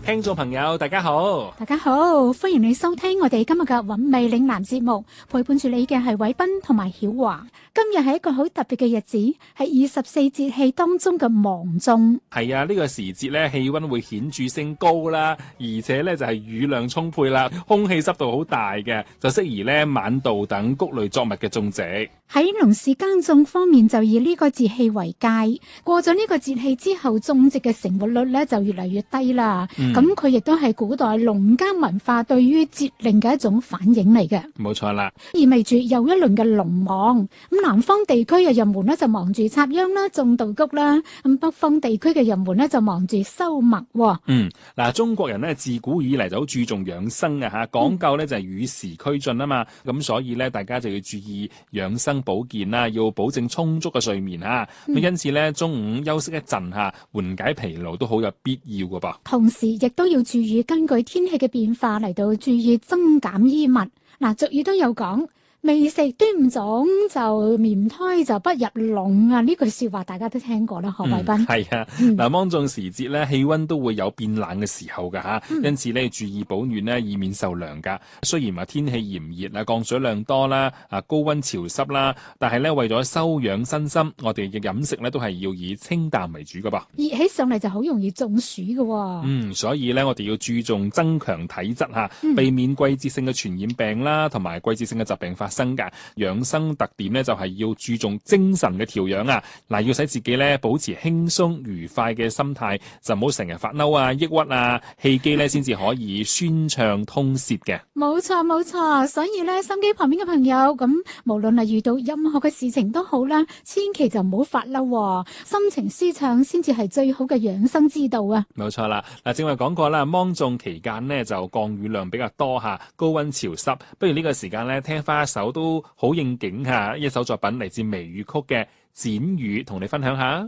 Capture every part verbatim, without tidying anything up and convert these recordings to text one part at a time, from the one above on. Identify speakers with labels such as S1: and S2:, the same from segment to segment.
S1: 聽眾朋友大家好，
S2: 大家好，歡迎你收聽我哋今日嘅韻味嶺南節目，陪伴住你嘅係偉斌同埋曉華。今日係一個好特別嘅日子，係二十四節氣當中嘅芒種。
S1: 係啊，呢、這個時節咧氣溫會顯著升高啦，而且咧就係、是、雨量充沛啦，空氣濕度好大嘅，就適宜咧晚稻等穀類作物嘅種植。
S2: 喺農事耕種方面就以呢個節氣為佳，過咗呢個節氣之後，種植嘅成活率咧就越嚟越低啦。咁佢亦都係古代農耕文化對於節令嘅一種反映嚟嘅。
S1: 冇錯啦，
S2: 意味住又一輪嘅農忙。咁南方地區嘅人們咧就忙住插秧啦、種稻穀啦；咁北方地區嘅人們咧就忙住收麥。
S1: 嗯，嗱，中國人咧自古以嚟就好注重養生嘅吓，講究咧就係與時俱進啊嘛。咁、嗯、所以咧，大家就要注意養生保健啦，要保證充足嘅睡眠吓。咁、嗯、因此咧，中午休息一陣吓，緩解疲勞都好有必要㗎噃。
S2: 同時亦都要注意根據天氣嘅變化嚟到注意增減衣物。嗱，俗語都有講，未食端午粽就棉胎就不入籠啊！呢句說話大家都聽過啦，何偉斌。
S1: 係、嗯、啊，嗱、嗯，芒種時節咧，氣溫都會有變冷嘅時候噶吓、嗯，因此咧注意保暖咧，以免受涼噶。雖然話天氣炎熱啊，降水量多啦，啊高溫潮濕啦，但係咧為咗休養身心，我哋嘅飲食咧都係要以清淡為主噶噃。
S2: 熱起上嚟就好容易中暑噶。
S1: 嗯，所以咧我哋要注重增強體質吓、嗯，避免季節性嘅傳染病啦，同埋季節性嘅疾病發生噶。養生特點咧就係要注重精神嘅調養啊！嗱，要使自己咧保持輕鬆愉快嘅心態，就唔好成日發嬲啊、抑鬱啊，氣機咧先至可以宣暢通泄嘅。
S2: 冇錯冇錯，所以咧心機旁邊嘅朋友，咁無論係遇到任何嘅事情都好啦，千祈就唔好發嬲，心情舒暢先至係最好嘅養生之道啊！
S1: 冇錯啦，嗱，正話講過啦，芒種期間呢就降雨量比較多吓，高溫潮濕，不如呢個時間咧聽翻一首都好應景吓，一首作品嚟自微雨曲嘅《剪雨》，同你分享下。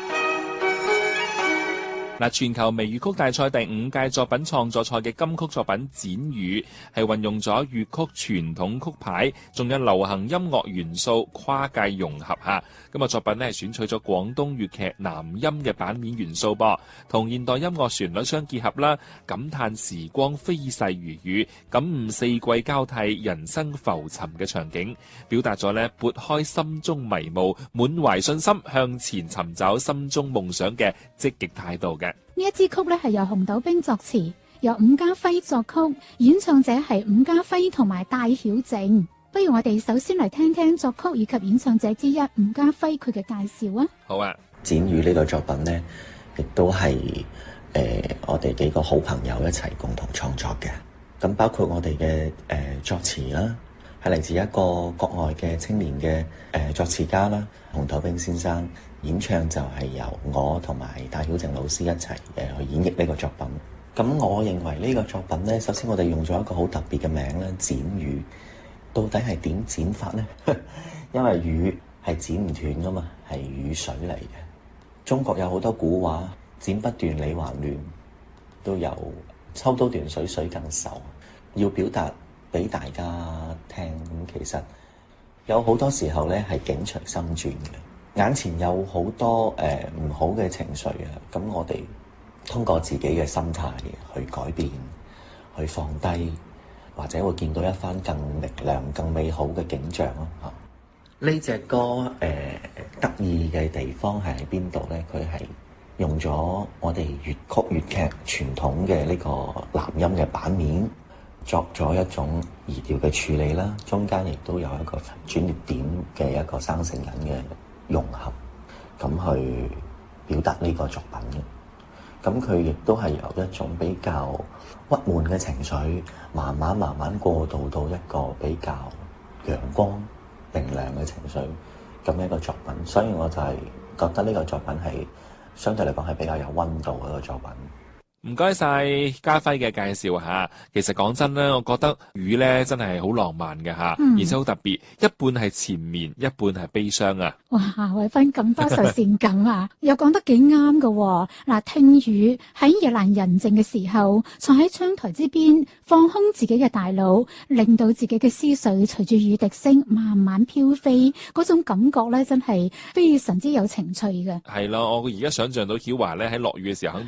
S1: 嗱，全球微粵曲大賽第五屆作品創作賽嘅金曲作品《剪雨》係運用咗粵曲傳統曲牌，仲有流行音樂元素跨界融合下。咁啊，作品咧係選取咗廣東粵劇南音嘅版面元素噃，同現代音樂旋律相結合啦，感嘆時光飛逝如雨，感悟四季交替、人生浮沉嘅場景，表達咗咧撥開心中迷霧，滿懷信心向前尋找心中夢想嘅積極態度嘅。
S2: 呢一支曲咧係由紅豆冰作詞，由伍家輝作曲，演唱者係伍家輝同埋戴曉靜。不如我哋首先嚟聽聽作曲以及演唱者之一伍家輝佢嘅介紹啊。
S1: 好啊，
S3: 剪雨呢個作品呢，亦都係誒、呃、我哋幾個好朋友一齊共同創作嘅。咁包括我哋嘅誒作詞啦，係嚟自一個國外嘅青年嘅誒、呃、作詞家啦，紅豆冰先生。演唱就係由我同埋戴曉靜老師一齊誒去演繹呢個作品。咁我認為呢個作品呢，首先我哋用咗一個好特別嘅名咧，剪雨。到底係點剪法呢？因為雨係剪唔斷噶嘛，係雨水嚟嘅。中國有好多古話，剪不斷理還亂，都有抽刀斷水水更愁。要表達俾大家聽，咁其實有好多時候呢係境隨心轉嘅。眼前有好多誒唔好嘅情緒啊，咁我哋通過自己嘅心態去改變，去放低，或者會見到一番更力量、更美好嘅景象咯嚇。呢隻歌誒、呃、得意嘅地方係喺邊度呢？佢係用咗我哋粵曲粵劇傳統嘅呢個南音嘅版面，作咗一種移調嘅處理啦，中間亦都有一個轉捩點嘅一個生成緊嘅融合，咁去表達呢個作品嘅。咁佢亦都係由一種比較鬱悶嘅情緒，慢慢慢慢過渡到一個比較陽光明亮嘅情緒，咁一個作品。所以我就係覺得呢個作品係相對嚟講係比較有溫度嘅一個作品。
S1: 唔該晒家輝嘅介紹吓，其實講真咧，我覺得雨咧真係好浪漫嘅吓、嗯，而且好特別，一半係纏綿，一半係悲傷啊！
S2: 哇，偉芬咁多愁善感啊，又講得幾啱㗎。嗱，聽雨喺夜闌人靜嘅時候，坐喺窗台之邊，放空自己嘅大腦，令到自己嘅思緒隨住雨滴聲慢慢飄飛，嗰種感覺咧真係非常之有情趣嘅。
S1: 係咯，我而家想象到曉華咧喺落雨嘅時候肯定